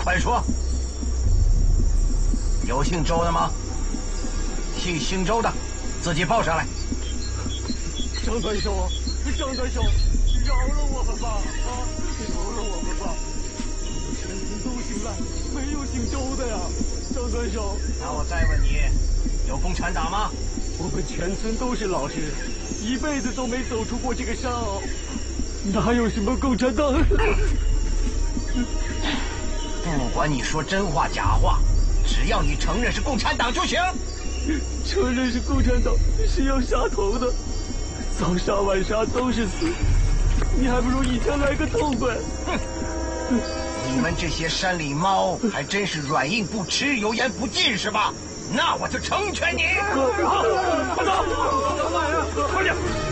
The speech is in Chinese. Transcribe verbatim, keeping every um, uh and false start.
快说，有姓周的吗？姓姓周的，自己报上来。 张短手，张短手，饶了我们吧！啊，饶了我们吧！全村都姓赖，没有姓周的呀！张短手， 那我再问你，有共产党吗？ 我们全村都是老实人，一辈子都没走出过这个山坳，哪有什么共产党？ 不管你说真话假话，只要你承认是共产党就行。 承认是共产党是要杀头的，早杀晚杀都是死，你还不如一枪来个痛快。 哼！你们这些山里猫还真是软硬不吃，油盐不进是吧？那我就成全你！ 快走，快点！